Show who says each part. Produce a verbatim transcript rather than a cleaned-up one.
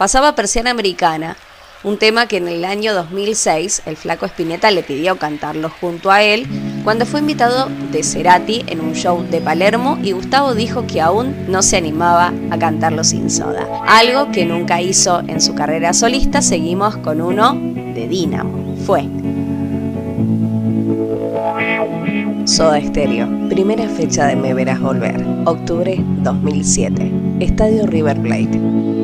Speaker 1: pasaba Persiana Americana, un tema que en el año dos mil seis el Flaco Spinetta le pidió cantarlo junto a él cuando fue invitado de Cerati en un show de Palermo y Gustavo dijo que aún no se animaba a cantarlo sin Soda, algo que nunca hizo en su carrera solista. Seguimos con uno de Dínamo. Fue Soda Stereo, primera fecha de Me Verás Volver, octubre dos mil siete, Estadio River Plate.